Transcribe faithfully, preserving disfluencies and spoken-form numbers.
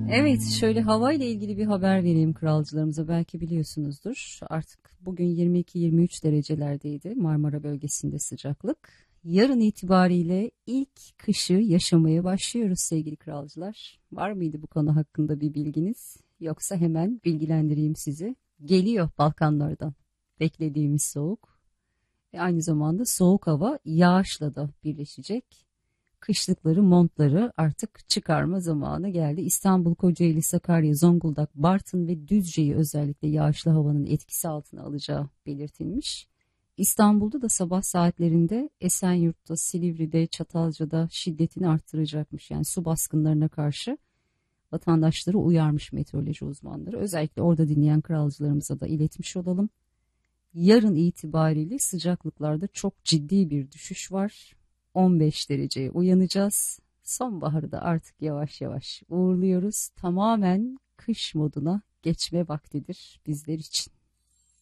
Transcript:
Evet, şöyle hava ile ilgili bir haber vereyim kralcılarımıza. Belki biliyorsunuzdur. Artık bugün yirmi iki yirmi üç derecelerdeydi Marmara bölgesinde sıcaklık. Yarın itibariyle ilk kışı yaşamaya başlıyoruz sevgili kralcılar. Var mıydı bu konu hakkında bir bilginiz? Yoksa hemen bilgilendireyim sizi. Geliyor Balkanlardan beklediğimiz soğuk ve aynı zamanda soğuk hava yağışla da birleşecek. Kışlıkları, montları artık çıkarma zamanı geldi. İstanbul, Kocaeli, Sakarya, Zonguldak, Bartın ve Düzce'yi özellikle yağışlı havanın etkisi altına alacağı belirtilmiş. İstanbul'da da sabah saatlerinde Esenyurt'ta, Silivri'de, Çatalca'da şiddetini arttıracakmış. Yani su baskınlarına karşı vatandaşları uyarmış meteoroloji uzmanları. Özellikle orada dinleyen kralcılarımıza da iletmiş olalım. Yarın itibariyle sıcaklıklarda çok ciddi bir düşüş var. on beş dereceye uyanacağız. Sonbaharı da artık yavaş yavaş uğurluyoruz. Tamamen kış moduna geçme vaktidir bizler için.